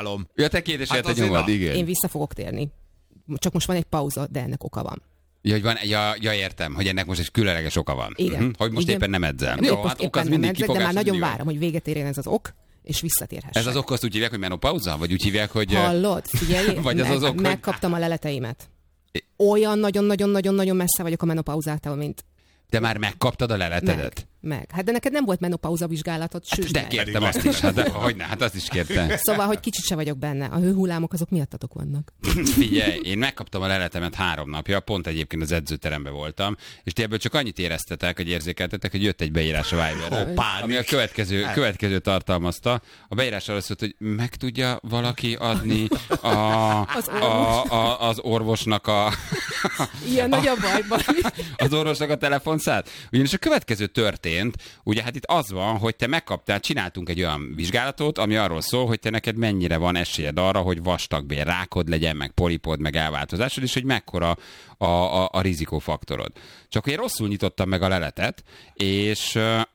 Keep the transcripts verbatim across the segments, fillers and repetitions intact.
csinálom. Ja, te két és Hát te nyomad, azért igen. Én vissza fogok térni. Csak most van egy pauza, de ennek oka van. Ja, hogy van, ja, ja, értem, hogy ennek most egy különleges oka van. Igen. Uh-huh. Hogy most Igen. éppen nem edzel. Épp Jó, most hát ok éppen az nem mindig edzek, de kifogás. már nagyon mindig várom, hogy véget érjen ez az ok, és visszatérhessek. Ez az ok azt úgy hívják, hogy menopauza? Vagy úgy hívják, hogy... Hallod? Figyelj, Vagy az meg, az ok, hogy- megkaptam a leleteimet. Olyan nagyon-nagyon-nagyon-nagyon messze vagyok a menopauzától, mint Te már megkaptad a leletedet? meg. Meg. Hát de neked nem volt menopauza vizsgálatot, sőt De meg. kértem azt is. Hát, de, hogyne, hát azt is kértem. Szóval, hogy kicsit se vagyok benne. A hőhullámok azok miattatok vannak. Figyelj, én megkaptam a leletemet három napja, pont egyébként az edzőteremben voltam, és ti ebből csak annyit éreztetek, hogy érzékeltetek, hogy jött egy beírás a Viberre, Ó, pánik. ami a következő, következő tartalmazta. A beírás arra szólt, hogy meg tudja valaki adni a, Az a, a, az orvosnak a... Ilyen nagy a bajban. az orvosnak a telefonszát. Ugyanis a következő történt, ugye hát itt az van, hogy te megkaptál, csináltunk egy olyan vizsgálatot, ami arról szól, hogy te neked mennyire van esélyed arra, hogy vastagbél rákod legyen, meg polipod, meg elváltozásod, és hogy mekkora a, a, a rizikófaktorod. Csak én rosszul nyitottam meg a leletet, és,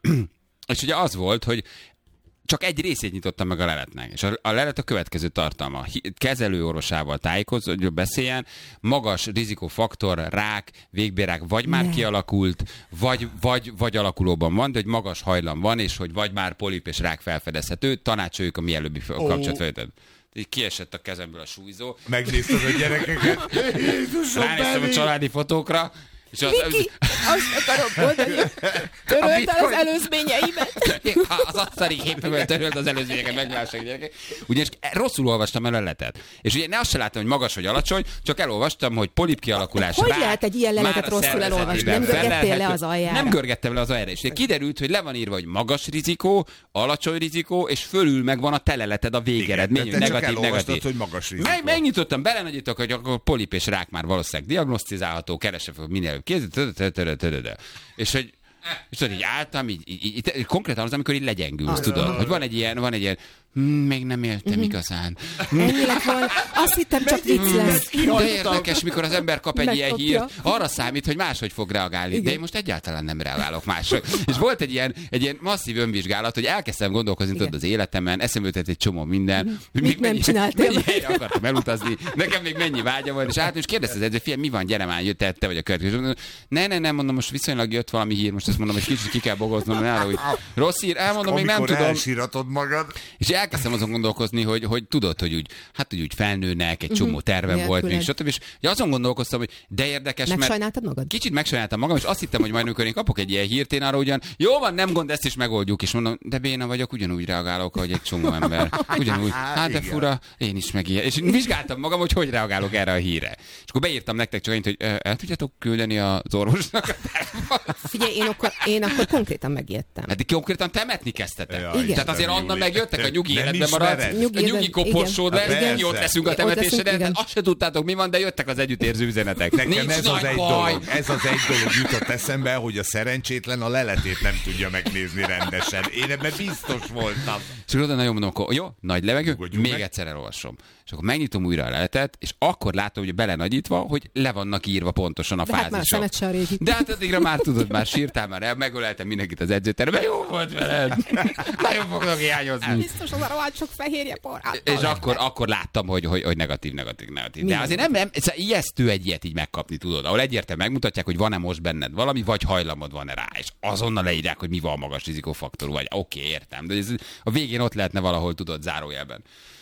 és ugye az volt, hogy csak egy részét nyitottam meg a leletnek. És a, a lelet a következő tartalma. Kezelőorvosával tájékozó, hogy beszéljen, magas rizikófaktor, rák, végbélrák vagy már Ne. kialakult, vagy, vagy, vagy alakulóban van, de hogy magas hajlam van, és hogy vagy már polip és rák felfedezhető, tanácsoljuk a mielőbbi Ó. kapcsolatfelvételt. Így kiesett a kezemből a súlyzó. Megnézted a gyerekeket? Jézusom, Ránéztem a Benni! családi fotókra, és az, Viki, azt akarom mondani, hogy töröld el az bitcoin- előzményeimet. az asztali képemből törölt az előzményeket, meglássák gyerekek. Ugyanis rosszul olvastam el a leletet. És ugye ne azt se láttam, hogy magas vagy alacsony, csak elolvastam, hogy polip kialakulás. Hogy rák, lehet egy ilyen leletet már a rosszul elolvasni? szervezetében Nem görgettél le felelhető- az aljára? Nem görgettem le az aljára. És kiderült, hogy le van írva, hogy magas rizikó, alacsony rizikó, és fölül megvan a teleleted, a végeredmény, Igen, te csak negatív, elolvastad, negatív. hogy magas rizikó. Meg, megnyitottam, belenagyítok, hogy akkor polip és rák már valószínűleg diagnosztizálható, keresem fel minél előbb kézzel, és hogy és tudod, így álltam, így, így, így, így konkrétan az, amikor így legyengülsz, tudod, hogy van egy ilyen, van egy ilyen, hm, még nem éltem Mhm. igazán. Ennyi lett volna. Azt hittem, csak vicc lesz. De érdekes, mikor az ember kap egy ilyen Megkapja. hírt, arra számít, hogy máshogy fog reagálni. Igen. De én most egyáltalán nem reagálok máshogy. És volt egy ilyen, egy ilyen masszív önvizsgálat, hogy elkezdtem gondolkozni Igen. tudod, az életemen, eszembe jutott egy csomó minden. Hogy Mit nem csináltél? Mennyi helyre akartam elutazni, nekem még mennyi vágya volt, és át és kérdezte az edző, fiam, mi van, gyere már, jött, te, te vagy a következő. Mondom, Ne, ne, nem, mondom, most viszonylag jött valami hír, most ezt mondom, hogy kicsit ki kell bogoznom, ne arra, hogy rossz hír, elmondom, még nem Amikor tudom. elsíratod magad. És elkezdtem azon gondolkozni, hogy, hogy tudod, hogy úgy, hát hogy úgy felnőnek, egy csomó tervem Nélküled. volt még, stb. És ugye azon gondolkoztam, hogy de érdekes, mert Megsajnáltad magad? kicsit megsajnáltam magam, és azt hittem, hogy majd amikor én kapok egy ilyen hírt, én arra ugyan, jó van, nem gond, ezt is megoldjuk, és mondom, de béna vagyok, ugyanúgy reagálok, ahogy egy csomó ember. Ugyanúgy, hát de Igen. fura, én is meg ilyen. És vizsgáltam magam, hogy hogy reagálok erre a híre. És akkor beírtam nektek csak annyit, hogy ö, el tudjátok küldeni az orvosnak a telefont? Figyelj, én akkor, én akkor konkrétan megijedtem. Hát de konkrétan temetni kezdtetek. Jaj, Igen. Tehát azért Istenem, onnan Júli. megjöttek, a nyugi Nem életben ismered? maradsz, Nyugi a nyugi élet- koporsód igen. lesz, Hát így ott persze. leszünk a Ott leszünk, temetéseden, igen. azt se tudtátok mi van, de jöttek az együttérző üzenetek. Nekem Nincs ez az nagy egy baj. dolog, ez az egy dolog jutott eszembe, hogy a szerencsétlen a leletét nem tudja megnézni rendesen. Én ebben biztos voltam. És akkor oda nagyon mondom, akkor jó, nagy levegő, Nyugodjunk még meg. egyszer elolvasom. És akkor megnyitom újra a leletet, és akkor látom, hogy belenagyítva, hogy le vannak írva pontosan a De hát már a fázisok. szemed se a régi. De hát addigra már tudod, már sírtál, már el, megöleltem mindenkit az edzőteremben, jó volt veled. Nagyon fognak hiányozni. Biztos az a rohadt sok fehérje por. És akkor, akkor láttam, hogy, hogy, hogy negatív, negatív, negatív. De Milyen azért nem, nem ez ijesztő egy ilyet így megkapni, tudod. Ahol egyértelműen megmutatják, hogy van-e most benned valami, vagy hajlamod van-e rá. És azonnal leírják, hogy mi van a magas rizikófaktorú, vagy oké, okay, értem. De ez a végén ott lehetne valahol, tudod, zárójelben.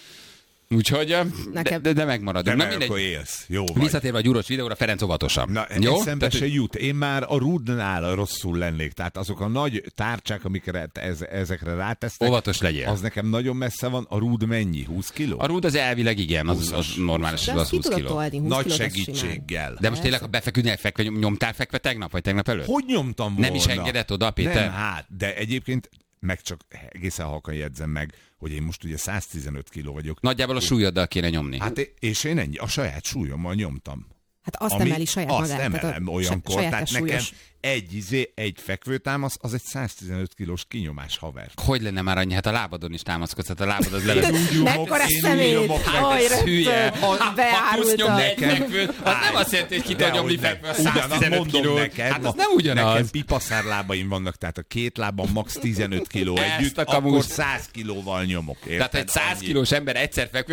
Úgyhogy, de, Nekem- de, de megmaradunk. De Na meg akkor mindegy. élsz. Jó vagy. Visszatérve a gyúros videóra, Ferenc óvatosan. Na, jó? eszembe Tehát, se jut. Én már a rudnál rosszul lennék. Tehát azok a nagy tárcsák, amikre ez, ezekre rátesztek, óvatos legyél. az nekem nagyon messze van. A rúd mennyi? húsz kiló? A rúd az elvileg igen, az, az normális, De az azt ki húsz tudod kiló. tolni, húsz Nagy kilót, azt simán. segítséggel. De most tényleg, ha befeküdnél, fekve, nyomtál fekve tegnap, vagy tegnap előtt? Hogy nyomtam volna? Nem is engedett oda, Péter? Nem, hát, de egyébként meg csak egészen halkan jegyzem meg, hogy én most ugye száztizenöt kiló vagyok. Nagyjából a súlyoddal kéne nyomni. Hát és én ennyi, a saját súlyommal nyomtam. Hát azt Ami- emeli saját azt magát. tehát a emelem olyankor, saját tehát nekem súlyos. egy izé, egy fekvőtámasz, az egy száztizenöt kilós kinyomás, haver. Hogy lenne már annyi? Hát a lábadon is támaszkodsz, hát a lábad az le lesz. Mekkora én szemét! nyomok meg, Aj, Ez hülye. rögtön beárultam. egy fekvőt, az nem azt jelenti, hogy ki tud nyomni fekvő a száztizenöt mondom kilót. neked, Hát az ma- nem ugyanaz. Nekem pipaszárlábaim vannak, tehát a két lábam max tizenöt kiló Ezt együtt, a kamus. akkor száz kilóval nyomok. Érted? Tehát egy száz Annyi. kilós ember egyszer fekvő,